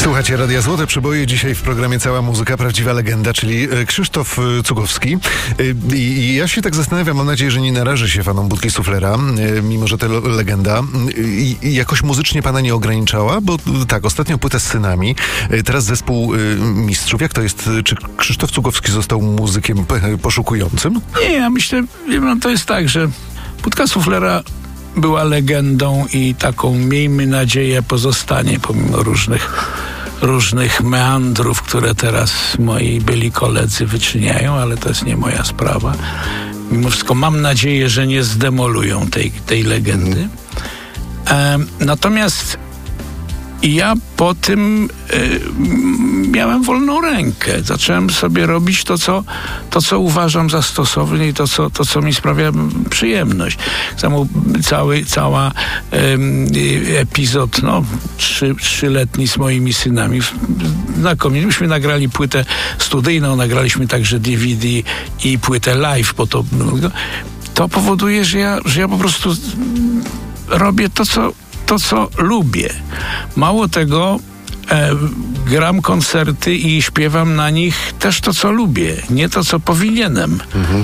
Słuchajcie, Radia Złote Przeboje. Dzisiaj w programie Cała Muzyka, prawdziwa legenda, czyli Krzysztof Cugowski. I ja się tak zastanawiam, mam nadzieję, że nie naraży się fanom Budki Suflera, mimo że to legenda. I jakoś muzycznie pana nie ograniczała? Bo tak, ostatnio płyta z synami, teraz zespół mistrzów. Jak to jest? Czy Krzysztof Cugowski został muzykiem poszukującym? Nie, ja myślę, to jest tak, że Budka Suflera była legendą i taką, miejmy nadzieję, pozostanie pomimo różnych meandrów, które teraz moi byli koledzy wyczyniają, ale to jest nie moja sprawa. Mimo wszystko mam nadzieję, że nie zdemolują tej legendy. Natomiast ja po tym miałem wolną rękę. Zacząłem sobie robić to, co uważam za stosowne i to, co mi sprawia przyjemność. Cała epizod, trzyletni z moimi synami. Znakomicie. Myśmy nagrali płytę studyjną, nagraliśmy także DVD i płytę live, bo to powoduje, że ja po prostu robię to, co lubię. Mało tego, gram koncerty i śpiewam na nich też to, co lubię, nie to, co powinienem.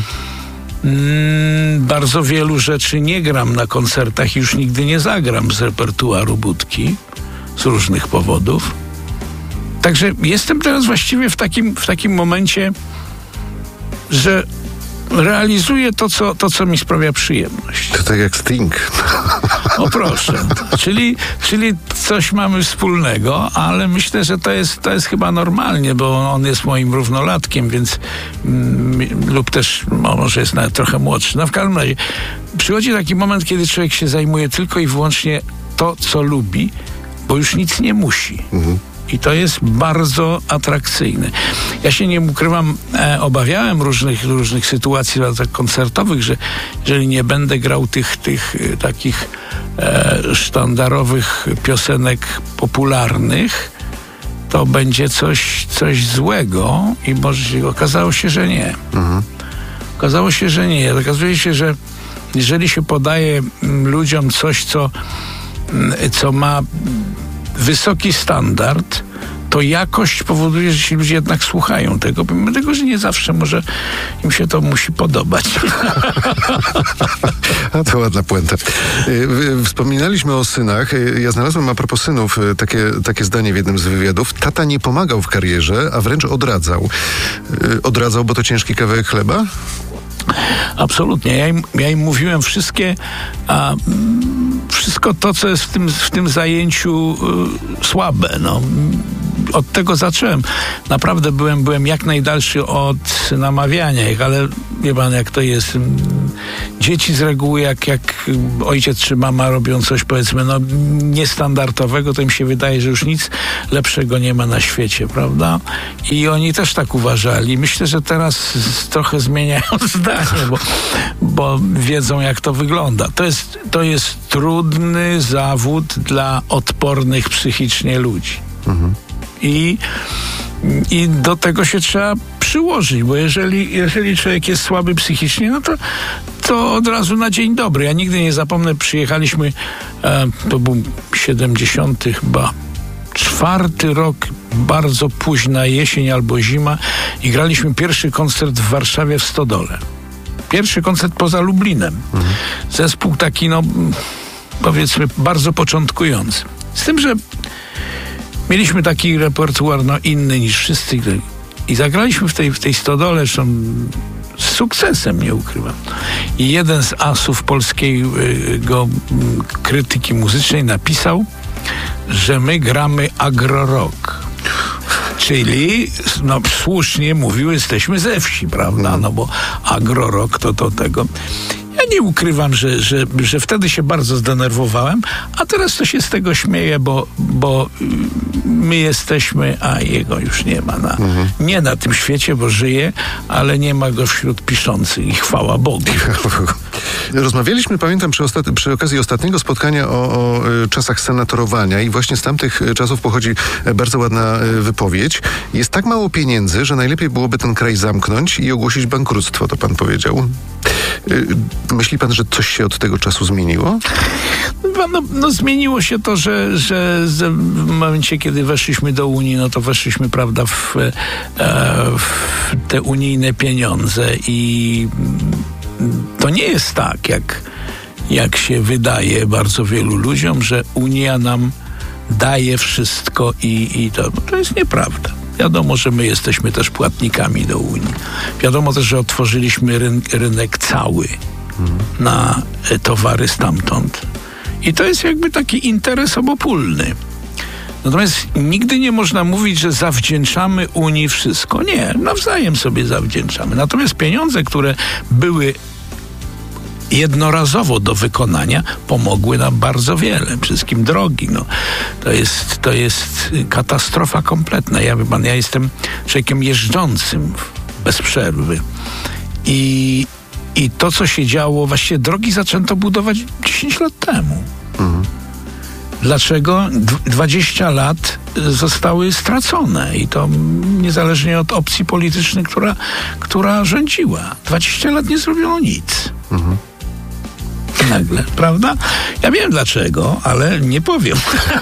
Bardzo wielu rzeczy nie gram na koncertach i już nigdy nie zagram z repertuaru Budki z różnych powodów. Także jestem teraz właściwie w takim momencie, że realizuję to, co mi sprawia przyjemność. To tak jak Sting. O proszę. Czyli coś mamy wspólnego, ale myślę, że to jest chyba normalnie, bo on jest moim równolatkiem, więc lub też może jest nawet trochę młodszy. W każdym razie przychodzi taki moment, kiedy człowiek się zajmuje tylko i wyłącznie to, co lubi, bo już nic nie musi. I to jest bardzo atrakcyjne. Ja się nie ukrywam, obawiałem różnych sytuacji koncertowych, że jeżeli nie będę grał tych takich sztandarowych piosenek popularnych, to będzie coś złego i może okazało się, że nie. Okazało się, że nie. Okazuje się, że jeżeli się podaje ludziom coś, co ma wysoki standard, to jakość powoduje, że ci ludzie jednak słuchają tego, pomimo tego, że nie zawsze może im się to musi podobać. A to ładna puenta. Wspominaliśmy o synach. Ja znalazłem a propos synów takie zdanie w jednym z wywiadów. Tata nie pomagał w karierze, a wręcz odradzał. Odradzał, bo to ciężki kawałek chleba? Absolutnie. Ja im mówiłem wszystko to, co jest w tym zajęciu słabe. Od tego zacząłem. Naprawdę byłem jak najdalszy od namawiania ich, ale wie pan, jak to jest. Dzieci z reguły, jak ojciec czy mama robią coś, powiedzmy, niestandardowego, to im się wydaje, że już nic lepszego nie ma na świecie, prawda? I oni też tak uważali. Myślę, że teraz trochę zmieniają zdanie, bo wiedzą, jak to wygląda. To jest trudny zawód dla odpornych psychicznie ludzi. I do tego się trzeba przyłożyć, bo jeżeli człowiek jest słaby psychicznie, to od razu na dzień dobry. Ja nigdy nie zapomnę, przyjechaliśmy, to był 70 chyba 4 rok, bardzo późna jesień albo zima i graliśmy pierwszy koncert w Warszawie w Stodole. Pierwszy koncert poza Lublinem. Zespół taki, powiedzmy, bardzo początkujący. Z tym, że mieliśmy taki repertuar inny niż wszyscy i zagraliśmy w tej Stodole, zresztą z sukcesem, nie ukrywam. I jeden z asów polskiego krytyki muzycznej napisał, że my gramy agrorock. Czyli, słusznie mówił, jesteśmy ze wsi, prawda? Bo agrorock to tego. Ja nie ukrywam, że wtedy się bardzo zdenerwowałem, a teraz to się z tego śmieję, bo my jesteśmy, a jego już nie ma nie na tym świecie, bo żyje, ale nie ma go wśród piszących i chwała Bogu. Rozmawialiśmy, pamiętam, przy okazji ostatniego spotkania o czasach senatorowania i właśnie z tamtych czasów pochodzi bardzo ładna wypowiedź. Jest tak mało pieniędzy, że najlepiej byłoby ten kraj zamknąć i ogłosić bankructwo, to pan powiedział. Myśli pan, że coś się od tego czasu zmieniło? zmieniło się to, że w momencie, kiedy weszliśmy do Unii, no to weszliśmy, prawda, w te unijne pieniądze i to nie jest tak, jak się wydaje bardzo wielu ludziom, że Unia nam daje wszystko i to jest nieprawda. Wiadomo, że my jesteśmy też płatnikami do Unii. Wiadomo też, że otworzyliśmy rynek cały na towary stamtąd. I to jest jakby taki interes obopólny. Natomiast nigdy nie można mówić, że zawdzięczamy Unii wszystko. Nie, nawzajem sobie zawdzięczamy. Natomiast pieniądze, które były jednorazowo do wykonania, pomogły nam bardzo wiele. Przede wszystkim drogi. No. To jest katastrofa kompletna. Ja jestem człowiekiem jeżdżącym bez przerwy. I to, co się działo, właściwie drogi zaczęto budować 10 lat temu. Dlaczego 20 lat zostały stracone i to niezależnie od opcji politycznej, która rządziła. 20 lat nie zrobiono nic. Nagle, prawda? Ja wiem dlaczego, ale nie powiem.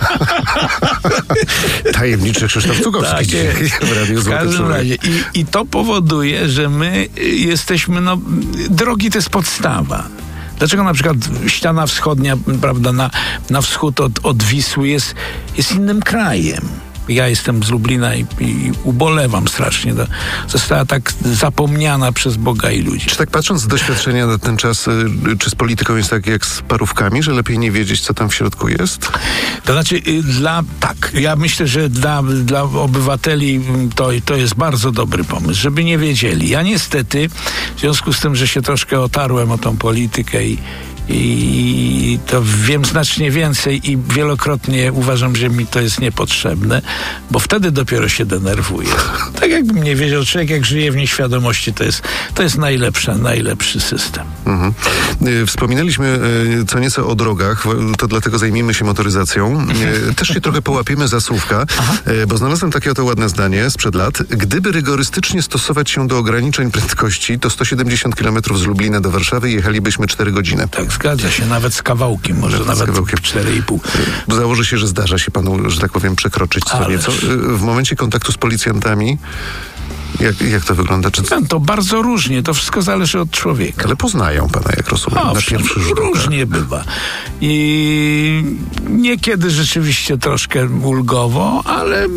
Tajemniczy Krzysztof Cugowski tak, dzisiaj w Radiu Złote w każdym razie. I to powoduje, że my jesteśmy, drogi to jest podstawa. Dlaczego na przykład ściana wschodnia, prawda, na wschód od Wisły jest innym krajem? Ja jestem z Lublina i ubolewam strasznie. Została tak zapomniana przez Boga i ludzi. Czy tak patrząc z doświadczenia na ten czas, czy z polityką jest tak jak z parówkami, że lepiej nie wiedzieć, co tam w środku jest? To znaczy, ja myślę, że dla obywateli to jest bardzo dobry pomysł, żeby nie wiedzieli. Ja niestety, w związku z tym, że się troszkę otarłem o tą politykę i to wiem znacznie więcej i wielokrotnie uważam, że mi to jest niepotrzebne, bo wtedy dopiero się denerwuję. Tak jakbym nie wiedział, człowiek jak żyje w nieświadomości, to jest najlepszy system. Wspominaliśmy co nieco o drogach, to dlatego zajmijmy się motoryzacją. Też się trochę połapiemy za słówka, bo znalazłem takie oto ładne zdanie sprzed lat. Gdyby rygorystycznie stosować się do ograniczeń prędkości, to 180 km z Lublina do Warszawy jechalibyśmy 4 godziny. Tak, zgadza się, nawet z kawałkiem, może nawet 4,5. Założę się, że zdarza się panu, że tak powiem, przekroczyć co nieco. W momencie kontaktu z policjantami, jak to wygląda? To bardzo różnie, to wszystko zależy od człowieka. Ale poznają pana, jak rozumiem, na pierwszy rzut oka. Różnie bywa. I niekiedy rzeczywiście troszkę ulgowo, ale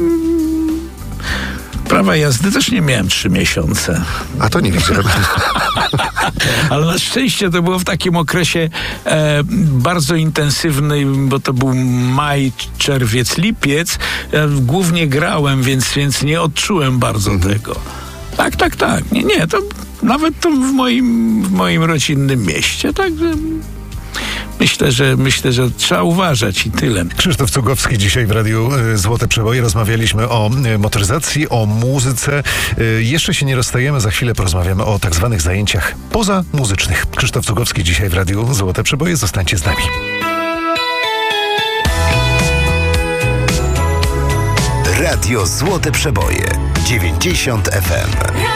prawa jazdy też nie miałem 3 miesiące. A to nie widziałem. Ale na szczęście to było w takim okresie bardzo intensywnym, bo to był maj, czerwiec, lipiec. Ja głównie grałem, więc nie odczułem bardzo tego. Tak. Nie, to nawet to w moim rodzinnym mieście, także myślę, że trzeba uważać i tyle. Krzysztof Cugowski dzisiaj w Radiu Złote Przeboje. Rozmawialiśmy o motoryzacji, o muzyce. Jeszcze się nie rozstajemy, za chwilę porozmawiamy o tak zwanych zajęciach pozamuzycznych. Krzysztof Cugowski dzisiaj w Radiu Złote Przeboje. Zostańcie z nami. Radio Złote Przeboje 90 FM.